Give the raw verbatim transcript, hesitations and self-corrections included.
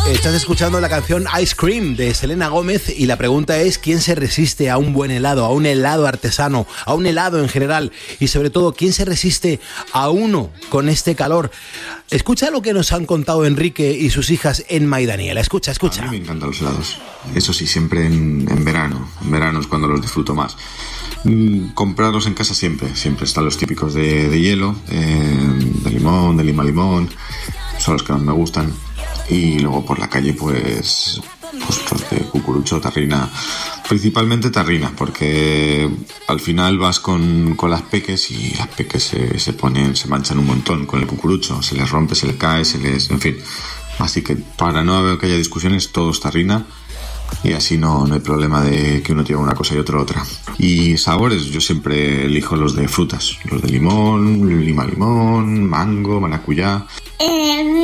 Estás escuchando la canción Ice Cream de Selena Gómez y la pregunta es ¿quién se resiste a un buen helado, a un helado artesano, a un helado en general? Y sobre todo, ¿quién se resiste a uno con este calor? Escucha lo que nos han contado Enrique y sus hijas Emma y Daniela. Escucha, escucha. A mí me encantan los helados. Eso sí, siempre en, en verano. En verano es cuando los disfruto más. Mm, comprarlos en casa siempre. Siempre están los típicos de, de hielo, eh, de limón, de lima limón. Son los que más me gustan. Y luego por la calle pues pues, pues de cucurucho, tarrina, principalmente tarrina, porque al final vas con, con las peques y las peques se, se ponen, se manchan un montón con el cucurucho, se les rompe, se les cae, se les, en fin, así que para no que haya discusiones, todo es tarrina y así no, no hay problema de que uno tire una cosa y otro otra. Y sabores, yo siempre elijo los de frutas, los de limón, lima limón, mango, maracuyá.